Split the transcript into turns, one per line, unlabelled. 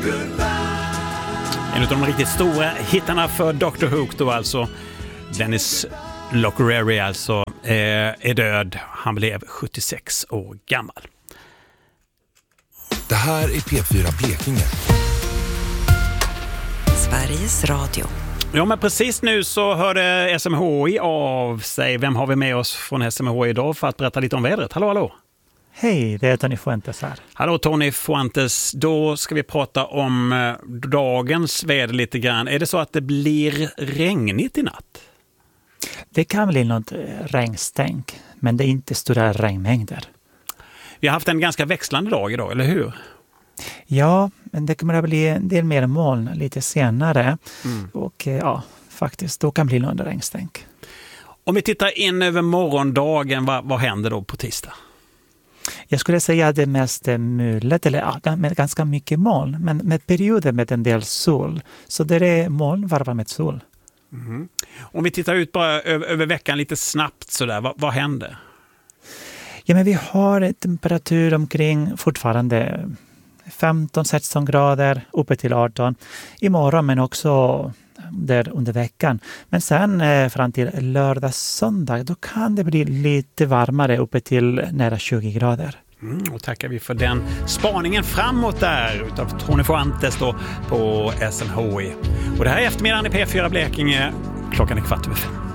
En av de riktigt stora hittarna för Dr. Hook då alltså. Dennis Lockery alltså är död. Han blev 76 år gammal.
Det här är P4 Blekinge.
Sveriges Radio.
Ja, men precis nu så hörde SMHI av sig. Vem har vi med oss från SMHI idag för att berätta lite om vädret? Hallå, hallå.
Hej, det är Tony Fuentes här.
Hallå Tony Fuentes, då ska vi prata om dagens väder lite grann. Är det så att det blir regnigt i natt?
Det kan bli något regnstänk, men det är inte stora regnmängder.
Vi har haft en ganska växlande dag idag, eller hur?
Ja, men det kommer att bli en del mer moln lite senare. Och ja, faktiskt, då kan det bli något regnstänk.
Om vi tittar in över morgondagen, vad händer då på tisdag?
Jag skulle säga att det är mest mulet, eller ja, med ganska mycket moln, men med perioder med en del sol. Så det är moln varvat med sol.
Mm. Om vi tittar ut bara över veckan lite snabbt sådär, vad händer?
Ja, men vi har en temperatur omkring fortfarande 15-16 grader, uppe till 18 imorgon, men också under veckan. Men sen fram till lördag, söndag, då kan det bli lite varmare, uppe till nära 20 grader.
Och tackar vi för den spaningen framåt där utav Tony Fuentes då på SMHI. Och det här är eftermiddagen i P4 Blekinge. Klockan är 4:15.